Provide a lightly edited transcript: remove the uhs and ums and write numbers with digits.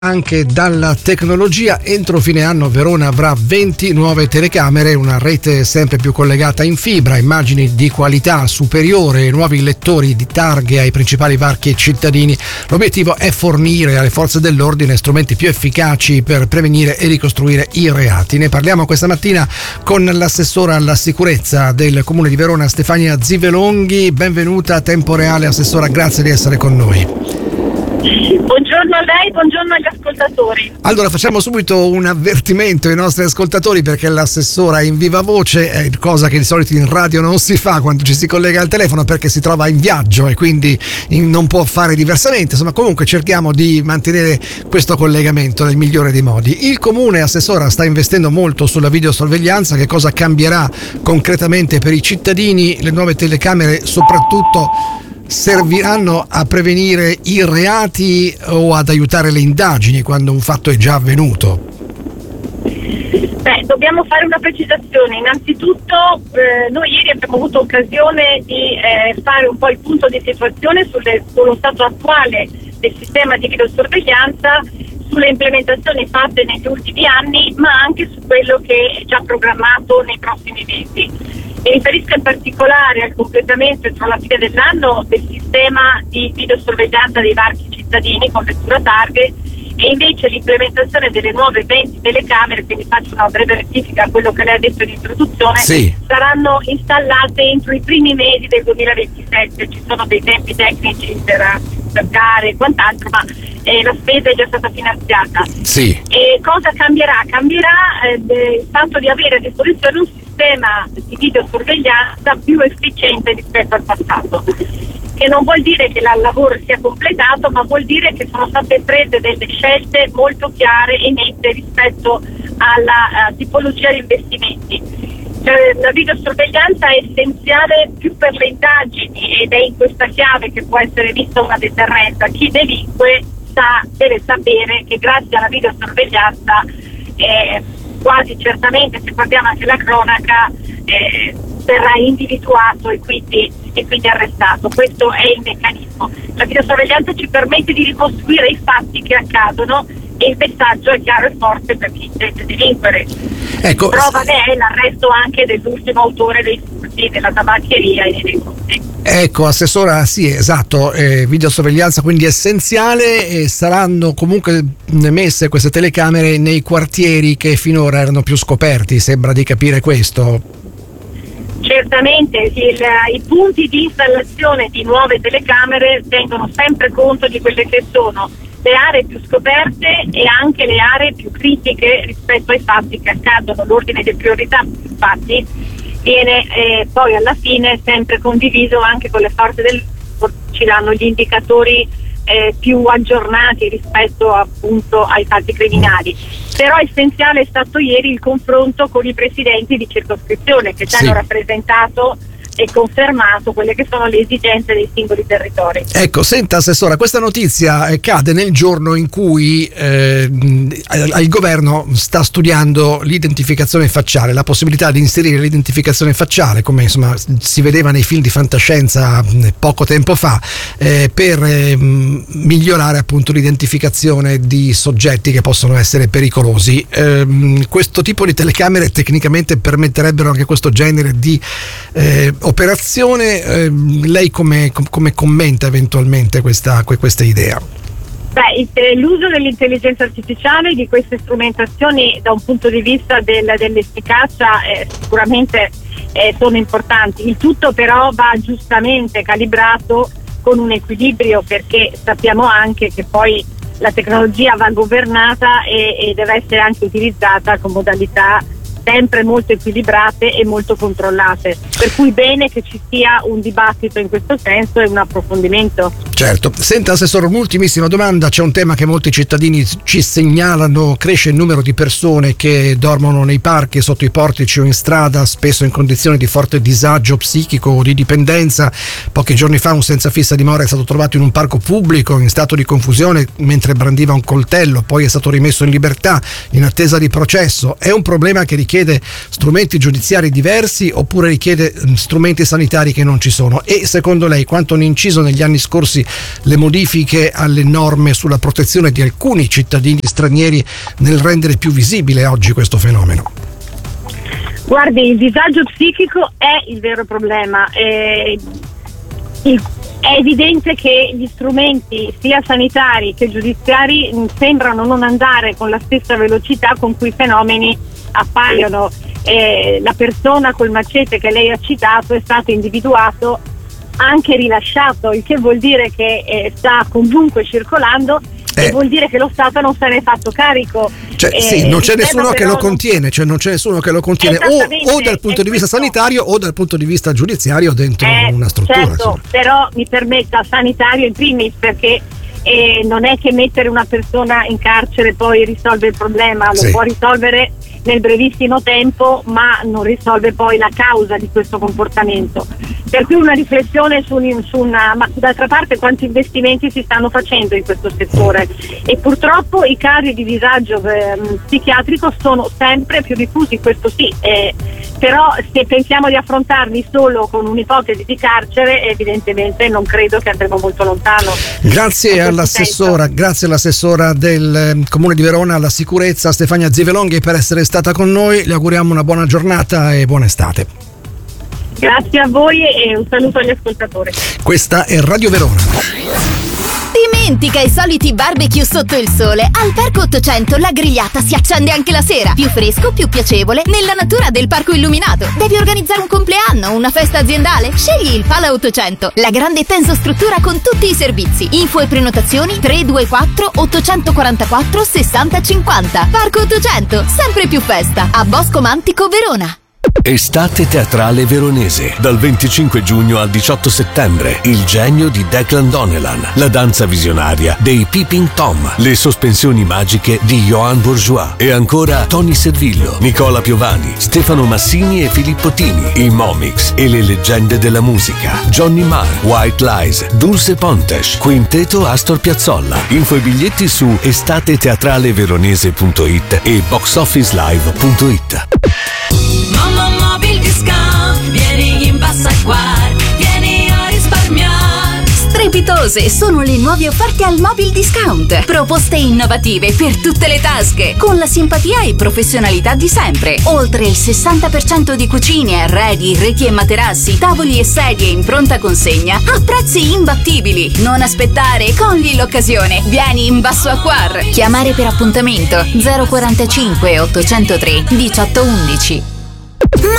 Anche dalla tecnologia. Entro fine anno Verona avrà 20 nuove telecamere, una rete sempre più collegata in fibra, immagini di qualità superiore e nuovi lettori di targhe ai principali varchi cittadini. L'obiettivo è fornire alle forze dell'ordine strumenti più efficaci per prevenire e ricostruire i reati. Ne parliamo questa mattina con l'assessora alla sicurezza del Comune di Verona, Stefania Zivelonghi. Benvenuta a Tempo Reale, assessora, grazie di essere con noi. Buongiorno a lei, buongiorno agli ascoltatori. Allora, facciamo subito un avvertimento ai nostri ascoltatori, perché l'assessora è in viva voce, cosa che di solito in radio non si fa quando ci si collega al telefono, perché si trova in viaggio e quindi non può fare diversamente. Insomma, comunque cerchiamo di mantenere questo collegamento nel migliore dei modi. Il Comune, assessora, sta investendo molto sulla videosorveglianza. Che cosa cambierà concretamente per i cittadini? Le nuove telecamere soprattutto serviranno a prevenire i reati o ad aiutare le indagini quando un fatto è già avvenuto? Dobbiamo fare una precisazione. Innanzitutto noi ieri abbiamo avuto occasione di fare un po' il punto di situazione sullo stato attuale del sistema di videosorveglianza, sulle implementazioni fatte negli ultimi anni, ma anche su quello che è già programmato nei prossimi mesi. Mi riferisco in particolare al completamento entro la fine dell'anno del sistema di videosorveglianza dei varchi cittadini con lettura targhe, e invece l'implementazione delle nuove 20 telecamere, quindi faccio una breve rettifica a quello che lei ha detto in introduzione, sì, saranno installate entro i primi mesi del 2027. Ci sono dei tempi tecnici per gare e quant'altro, ma la spesa è già stata finanziata. Sì. E cosa cambierà? Cambierà il fatto di avere a disposizione un sistema di videosorveglianza più efficiente rispetto al passato, che non vuol dire che il lavoro sia completato, ma vuol dire che sono state prese delle scelte molto chiare e nette rispetto alla tipologia di investimenti. La videosorveglianza è essenziale più per le indagini, ed è in questa chiave che può essere vista una deterrenza. Chi delinque deve sapere che grazie alla videosorveglianza quasi certamente, se guardiamo anche la cronaca, verrà individuato e quindi arrestato. Questo è il meccanismo. La videosorveglianza ci permette di ricostruire i fatti che accadono, e il messaggio è chiaro e forte per chi intende delinquere. Ecco, prova ne è l'arresto anche dell'ultimo autore dei furti della tabaccheria e dei negozi. Ecco, assessora, sì, esatto, videosorveglianza quindi essenziale, e saranno comunque messe queste telecamere nei quartieri che finora erano più scoperti, sembra di capire questo. Certamente i punti di installazione di nuove telecamere tengono sempre conto di quelle che sono le aree più scoperte e anche le aree più critiche rispetto ai fatti che accadono. L'ordine di priorità, infatti, viene poi alla fine sempre condiviso anche con le forze ci danno gli indicatori più aggiornati rispetto appunto ai fatti criminali. Però essenziale è stato ieri il confronto con i presidenti di circoscrizione, che ci hanno rappresentato e confermato quelle che sono le esigenze dei singoli territori. Ecco, senta assessora, questa notizia cade nel giorno in cui il governo sta studiando l'identificazione facciale, la possibilità di inserire l'identificazione facciale, come insomma si vedeva nei film di fantascienza poco tempo fa, per migliorare appunto l'identificazione di soggetti che possono essere pericolosi. Questo tipo di telecamere tecnicamente permetterebbero anche questo genere di operazione. Lei come commenta eventualmente questa idea? L'uso dell'intelligenza artificiale, di queste strumentazioni da un punto di vista dell'efficacia sicuramente sono importanti. Il tutto però va giustamente calibrato con un equilibrio, perché sappiamo anche che poi la tecnologia va governata e deve essere anche utilizzata con modalità sempre molto equilibrate e molto controllate, per cui bene che ci sia un dibattito in questo senso e un approfondimento. Certo. Senta assessore, un'ultimissima domanda. C'è un tema che molti cittadini ci segnalano: cresce il numero di persone che dormono nei parchi, sotto i portici o in strada, spesso in condizioni di forte disagio psichico o di dipendenza. Pochi giorni fa un senza fissa dimora è stato trovato in un parco pubblico in stato di confusione mentre brandiva un coltello, poi è stato rimesso in libertà in attesa di processo. È un problema che richiede richiede strumenti giudiziari diversi oppure richiede strumenti sanitari che non ci sono? E secondo lei quanto hanno inciso negli anni scorsi le modifiche alle norme sulla protezione di alcuni cittadini stranieri nel rendere più visibile oggi questo fenomeno? Guardi, il disagio psichico è il vero problema. È evidente che gli strumenti sia sanitari che giudiziari sembrano non andare con la stessa velocità con cui i fenomeni appaiono. La persona col macete che lei ha citato è stato individuato, anche rilasciato, il che vuol dire che sta comunque circolando e vuol dire che lo Stato non se ne è fatto carico. Sì, non c'è nessuno che lo contiene, non c'è nessuno che lo contiene o dal punto di vista sanitario o dal punto di vista giudiziario dentro una struttura. Certo, però mi permetta, sanitario in primis, perché non è che mettere una persona in carcere poi risolve il problema, lo può risolvere nel brevissimo tempo, ma non risolve poi la causa di questo comportamento. Per cui una riflessione su una, ma d'altra parte quanti investimenti si stanno facendo in questo settore, e purtroppo i casi di disagio psichiatrico sono sempre più diffusi, questo sì, però se pensiamo di affrontarli solo con un'ipotesi di carcere, evidentemente non credo che andremo molto lontano. Grazie all'assessora del Comune di Verona alla sicurezza, Stefania Zivelonghi, per essere stata con noi. Le auguriamo una buona giornata e buona estate. Grazie a voi e un saluto agli ascoltatori. Questa è Radio Verona. Dimentica i soliti barbecue sotto il sole. Al Parco 800 la grigliata si accende anche la sera. Più fresco, più piacevole, nella natura del parco illuminato. Devi organizzare un compleanno, una festa aziendale? Scegli il Pala 800, la grande tensostruttura con tutti i servizi. Info e prenotazioni 324 844 6050. Parco 800, sempre più festa. A Bosco Mantico, Verona. Estate teatrale veronese. Dal 25 giugno al 18 settembre. Il genio di Declan Donnellan. La danza visionaria dei Peeping Tom. Le sospensioni magiche di Johan Bourgeois. E ancora Tony Servillo, Nicola Piovani, Stefano Massini e Filippo Tini. I Momix e le leggende della musica. Johnny Marr, White Lies, Dulce Pontes, Quinteto Astor Piazzolla. Info e biglietti su estateteatraleveronese.it e boxofficelive.it. Mamma Mobil Discount, vieni in Bassaquar, vieni a risparmiare. Strepitose sono le nuove offerte al Mobil Discount. Proposte innovative per tutte le tasche, con la simpatia e professionalità di sempre. Oltre il 60% di cucine, arredi, reti e materassi, tavoli e sedie in pronta consegna a prezzi imbattibili. Non aspettare, cogli l'occasione. Vieni in Bassaquar. Chiamare per appuntamento 045 803 1811.